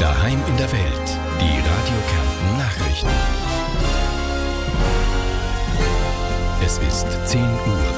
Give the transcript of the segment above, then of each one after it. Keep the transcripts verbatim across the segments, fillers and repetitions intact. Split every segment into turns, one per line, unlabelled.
Daheim in der Welt. Die Radio Kärnten Nachrichten. Es ist zehn Uhr.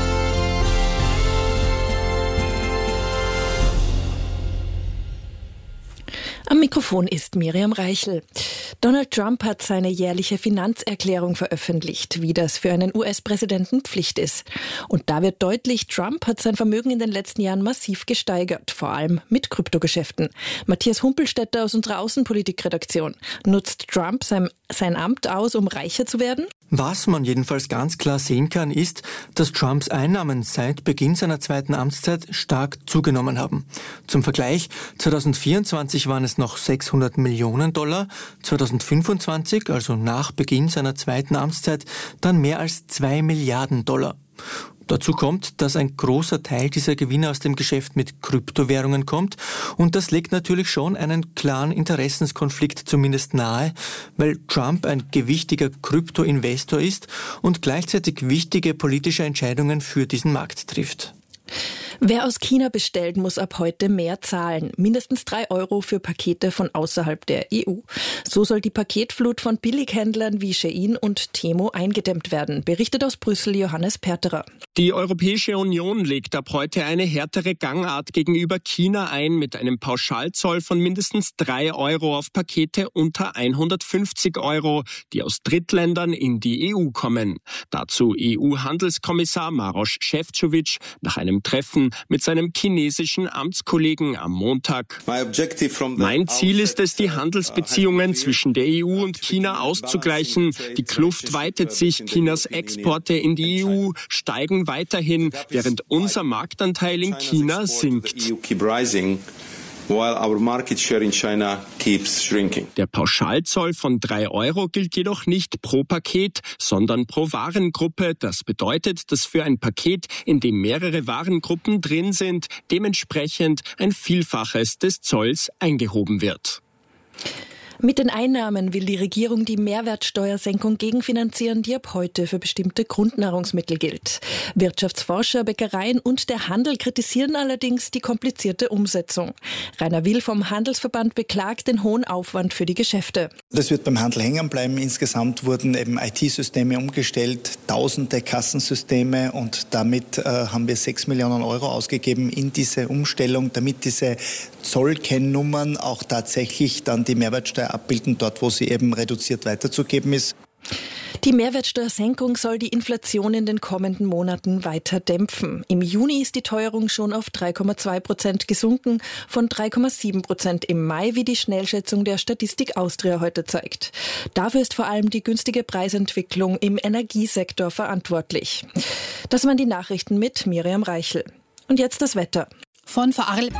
Am Mikrofon ist Miriam Reichel. Donald Trump hat seine jährliche Finanzerklärung veröffentlicht, wie das für einen U S-Präsidenten Pflicht ist. Und da wird deutlich, Trump hat sein Vermögen in den letzten Jahren massiv gesteigert, vor allem mit Kryptogeschäften. Matthias Humpelstädter aus unserer Außenpolitikredaktion. Nutzt Trump sein, sein Amt aus, um reicher zu werden?
Was man jedenfalls ganz klar sehen kann, ist, dass Trumps Einnahmen seit Beginn seiner zweiten Amtszeit stark zugenommen haben. Zum Vergleich, zweitausendvierundzwanzig waren es noch sechshundert Millionen Dollar, zweitausendfünfundzwanzig, also nach Beginn seiner zweiten Amtszeit, dann mehr als zwei Milliarden Dollar. Dazu kommt, dass ein großer Teil dieser Gewinne aus dem Geschäft mit Kryptowährungen kommt und das legt natürlich schon einen klaren Interessenskonflikt zumindest nahe, weil Trump ein gewichtiger Kryptoinvestor ist und gleichzeitig wichtige politische Entscheidungen für diesen Markt trifft.
Wer aus China bestellt, muss ab heute mehr zahlen. Mindestens drei Euro für Pakete von außerhalb der E U. So soll die Paketflut von Billighändlern wie Shein und Temu eingedämmt werden, berichtet aus Brüssel Johannes Perterer.
Die Europäische Union legt ab heute eine härtere Gangart gegenüber China ein mit einem Pauschalzoll von mindestens drei Euro auf Pakete unter hundertfünfzig Euro, die aus Drittländern in die E U kommen. Dazu E U-Handelskommissar Maroš Šefčovič nach einem Treffen mit seinem chinesischen Amtskollegen am Montag. Mein Ziel ist es, die Handelsbeziehungen zwischen der E U und China auszugleichen. Die Kluft weitet sich, Chinas Exporte in die E U steigen weiterhin, während unser Marktanteil in China sinkt. Der Pauschalzoll von drei Euro gilt jedoch nicht pro Paket, sondern pro Warengruppe. Das bedeutet, dass für ein Paket, in dem mehrere Warengruppen drin sind, dementsprechend ein Vielfaches des Zolls eingehoben wird.
Mit den Einnahmen will die Regierung die Mehrwertsteuersenkung gegenfinanzieren, die ab heute für bestimmte Grundnahrungsmittel gilt. Wirtschaftsforscher, Bäckereien und der Handel kritisieren allerdings die komplizierte Umsetzung. Rainer Will vom Handelsverband beklagt den hohen Aufwand für die Geschäfte.
Das wird beim Handel hängen bleiben. Insgesamt wurden eben I T-Systeme umgestellt, tausende Kassensysteme und damit äh, haben wir sechs Millionen Euro ausgegeben in diese Umstellung, damit diese Zollkennnummern auch tatsächlich dann die Mehrwertsteuer abbilden, dort wo sie eben reduziert weiterzugeben ist.
Die Mehrwertsteuersenkung soll die Inflation in den kommenden Monaten weiter dämpfen. Im Juni ist die Teuerung schon auf drei Komma zwei Prozent gesunken, von drei Komma sieben Prozent im Mai, wie die Schnellschätzung der Statistik Austria heute zeigt. Dafür ist vor allem die günstige Preisentwicklung im Energiesektor verantwortlich. Das waren die Nachrichten mit Miriam Reichel. Und jetzt das Wetter.
Von Vorarlberg.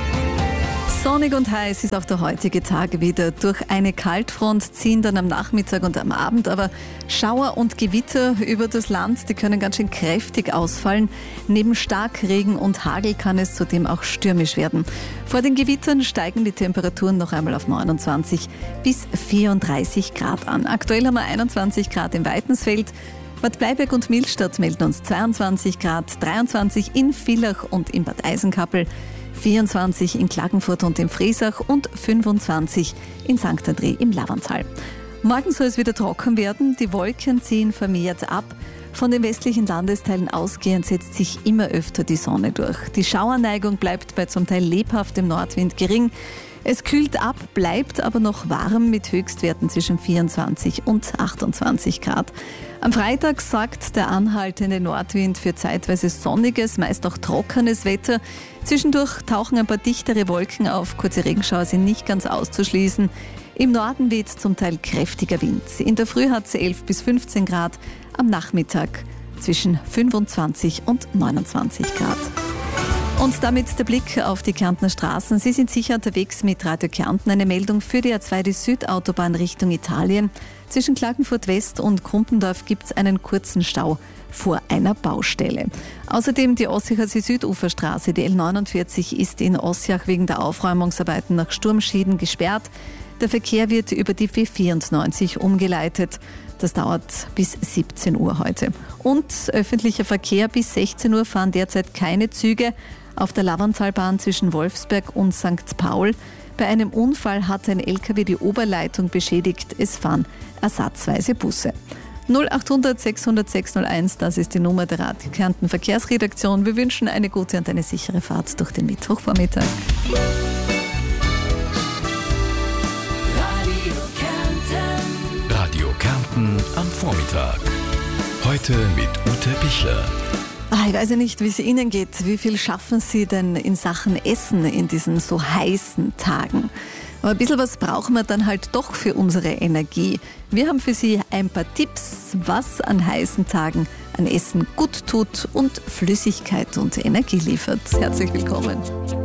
Sonnig und heiß ist auch der heutige Tag wieder. Durch eine Kaltfront ziehen dann am Nachmittag und am Abend aber Schauer und Gewitter über das Land. Die können ganz schön kräftig ausfallen. Neben Starkregen und Hagel kann es zudem auch stürmisch werden. Vor den Gewittern steigen die Temperaturen noch einmal auf neunundzwanzig bis vierunddreißig Grad an. Aktuell haben wir einundzwanzig Grad im Weitensfeld. Bad Bleiberg und Millstatt melden uns zweiundzwanzig Grad, dreiundzwanzig in Villach und in Bad Eisenkappel, vierundzwanzig in Klagenfurt und im Friesach und fünfundzwanzig in Sankt André im Lavanttal. Morgen soll es wieder trocken werden, die Wolken ziehen vermehrt ab. Von den westlichen Landesteilen ausgehend setzt sich immer öfter die Sonne durch. Die Schauerneigung bleibt bei zum Teil lebhaftem Nordwind gering. Es kühlt ab, bleibt aber noch warm mit Höchstwerten zwischen vierundzwanzig und achtundzwanzig Grad. Am Freitag sorgt der anhaltende Nordwind für zeitweise sonniges, meist auch trockenes Wetter. Zwischendurch tauchen ein paar dichtere Wolken auf, kurze Regenschauer sind nicht ganz auszuschließen. Im Norden weht zum Teil kräftiger Wind. In der Früh hat es elf bis fünfzehn Grad, am Nachmittag zwischen fünfundzwanzig und neunundzwanzig Grad. Und damit der Blick auf die Kärntner Straßen. Sie sind sicher unterwegs mit Radio Kärnten. Eine Meldung für die A zwei, die Südautobahn Richtung Italien. Zwischen Klagenfurt West und Kumpendorf gibt es einen kurzen Stau vor einer Baustelle. Außerdem die Ossiacher Süduferstraße, die L neunundvierzig, ist in Ossiach wegen der Aufräumungsarbeiten nach Sturmschäden gesperrt. Der Verkehr wird über die B vierundneunzig umgeleitet. Das dauert bis siebzehn Uhr heute. Und öffentlicher Verkehr bis sechzehn Uhr fahren derzeit keine Züge auf der Lavanttalbahn zwischen Wolfsberg und Sankt Paul. Bei einem Unfall hat ein L K W die Oberleitung beschädigt. Es fahren ersatzweise Busse. null achthundert sechshundert sechshunderteins, das ist die Nummer der Radio Kärnten Verkehrsredaktion. Wir wünschen eine gute und eine sichere Fahrt durch den Mittwochvormittag.
Radio Kärnten am Vormittag. Heute mit Ute Bichler.
Ah, ich weiß ja nicht, wie es Ihnen geht. Wie viel schaffen Sie denn in Sachen Essen in diesen so heißen Tagen? Aber ein bisschen was brauchen wir dann halt doch für unsere Energie. Wir haben für Sie ein paar Tipps, was an heißen Tagen an Essen gut tut und Flüssigkeit und Energie liefert. Herzlich willkommen.